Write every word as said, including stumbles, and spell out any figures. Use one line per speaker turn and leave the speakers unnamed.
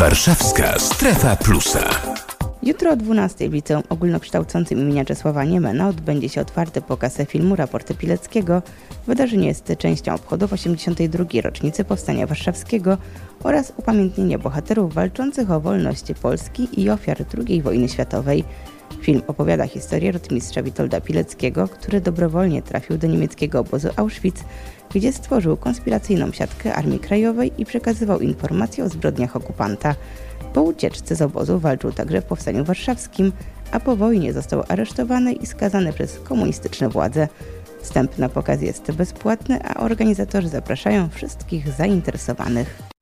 Warszawska Strefa Plusa.
Jutro o dwunastej w Liceum Ogólnokształcącym im. Czesława Niemena odbędzie się otwarty pokaz filmu Raporty Pileckiego. Wydarzenie jest częścią obchodów osiemdziesiątej drugiej rocznicy Powstania Warszawskiego oraz upamiętnienia bohaterów walczących o wolność Polski i ofiar drugiej wojny światowej. Film opowiada historię rotmistrza Witolda Pileckiego, który dobrowolnie trafił do niemieckiego obozu Auschwitz, gdzie stworzył konspiracyjną siatkę Armii Krajowej i przekazywał informacje o zbrodniach okupanta. Po ucieczce z obozu walczył także w Powstaniu Warszawskim, a po wojnie został aresztowany i skazany przez komunistyczne władze. Wstęp na pokaz jest bezpłatny, a organizatorzy zapraszają wszystkich zainteresowanych.